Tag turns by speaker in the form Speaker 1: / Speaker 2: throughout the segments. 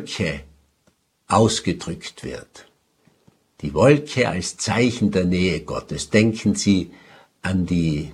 Speaker 1: Wolke ausgedrückt wird. Die Wolke als Zeichen der Nähe Gottes. Denken Sie an die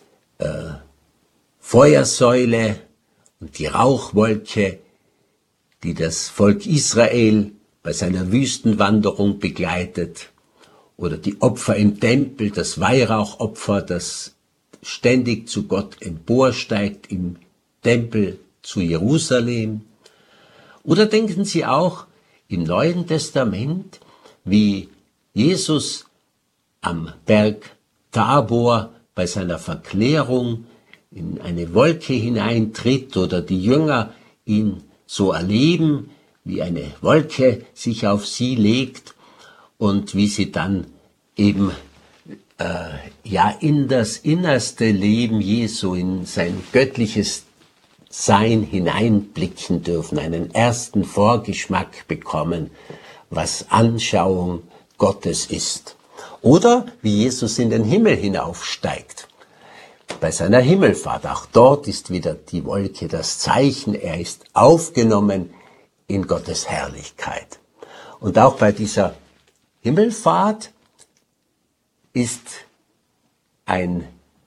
Speaker 1: Feuersäule und die Rauchwolke, die das Volk Israel bei seiner Wüstenwanderung begleitet, oder die Opfer im Tempel, das Weihrauchopfer, das ständig zu Gott emporsteigt im Tempel zu Jerusalem. Oder denken Sie auch im Neuen Testament, wie Jesus am Berg Tabor bei seiner Verklärung in eine Wolke hineintritt oder die Jünger ihn so erleben, wie eine Wolke sich auf sie legt und wie sie dann eben in das innerste Leben Jesu, in sein göttliches Sein hineinblicken dürfen, einen ersten Vorgeschmack bekommen, was Anschauung Gottes ist. Oder wie Jesus in den Himmel hinaufsteigt. Bei seiner Himmelfahrt, auch dort ist wieder die Wolke das Zeichen, er ist aufgenommen in Gottes Herrlichkeit. Und auch bei dieser Himmelfahrt ist ein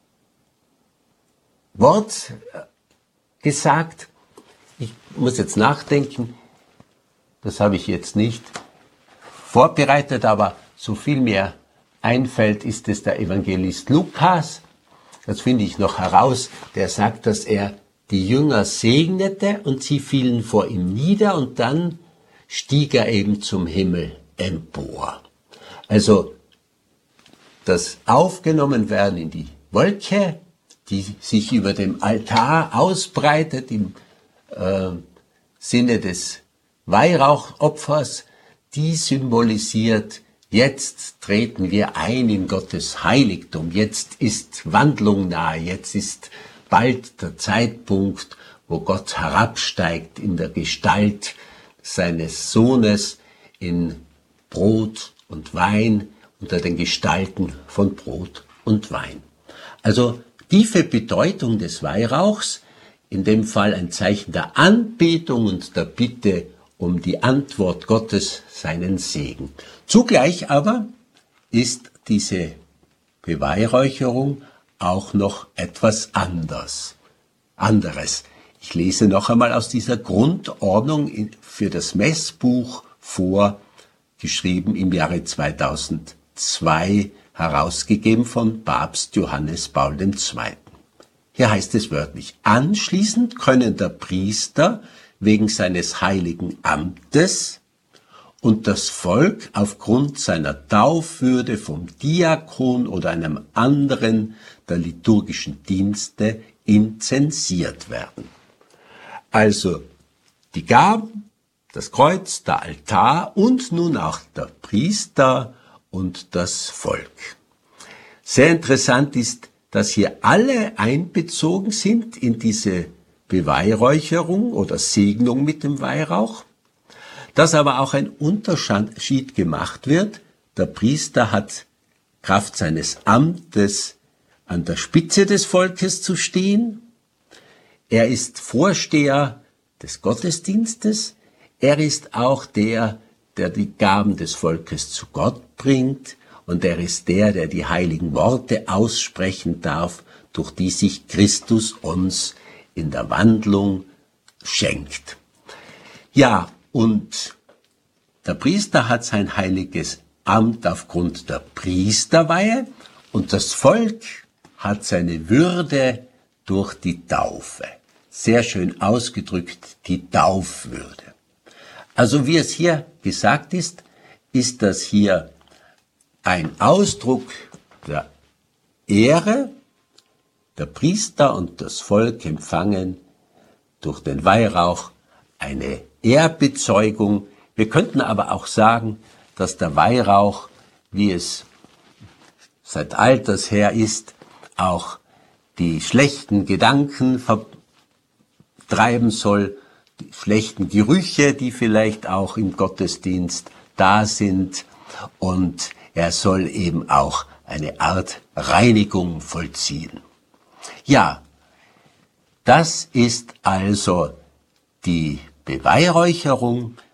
Speaker 1: Wort gesagt, ich muss jetzt nachdenken, das habe ich jetzt nicht vorbereitet, aber so viel mir einfällt, ist es der Evangelist Lukas. Das finde ich noch heraus, der sagt, dass er die Jünger segnete und sie fielen vor ihm nieder und dann stieg er eben zum Himmel empor. Also das Aufgenommenwerden in die Wolke, die sich über dem Altar ausbreitet im Sinne des Weihrauchopfers, die symbolisiert, jetzt treten wir ein in Gottes Heiligtum, jetzt ist Wandlung nahe, jetzt ist bald der Zeitpunkt, wo Gott herabsteigt in der Gestalt seines Sohnes in Brot und Wein, unter den Gestalten von Brot und Wein. Also tiefe Bedeutung des Weihrauchs, in dem Fall ein Zeichen der Anbetung und der Bitte um die Antwort Gottes, seinen Segen. Zugleich aber ist diese Beweihräucherung auch noch etwas anderes. Ich lese noch einmal aus dieser Grundordnung für das Messbuch vor, geschrieben im Jahre 2002, herausgegeben von Papst Johannes Paul II. Hier heißt es wörtlich: Anschließend können der Priester wegen seines heiligen Amtes und das Volk aufgrund seiner Taufwürde vom Diakon oder einem anderen der liturgischen Dienste inzensiert werden. Also die Gaben, das Kreuz, der Altar und nun auch der Priester und das Volk. Sehr interessant ist, dass hier alle einbezogen sind in diese Beweihräucherung oder Segnung mit dem Weihrauch, dass aber auch ein Unterschied gemacht wird. Der Priester hat Kraft seines Amtes an der Spitze des Volkes zu stehen. Er ist Vorsteher des Gottesdienstes. Er ist auch der die Gaben des Volkes zu Gott bringt. Und er ist der die heiligen Worte aussprechen darf, durch die sich Christus uns in der Wandlung schenkt. Ja, und der Priester hat sein heiliges Amt aufgrund der Priesterweihe und das Volk hat seine Würde durch die Taufe. Sehr schön ausgedrückt, die Taufwürde. Also wie es hier gesagt ist, ist das hier ein Ausdruck der Ehre. Der Priester und das Volk empfangen durch den Weihrauch eine Ehrbezeugung. Wir könnten aber auch sagen, dass der Weihrauch, wie es seit alters her ist, auch die schlechten Gedanken vertreiben soll, die schlechten Gerüche, die vielleicht auch im Gottesdienst da sind, und er soll eben auch eine Art Reinigung vollziehen. Ja, das ist also die Beweihräucherung,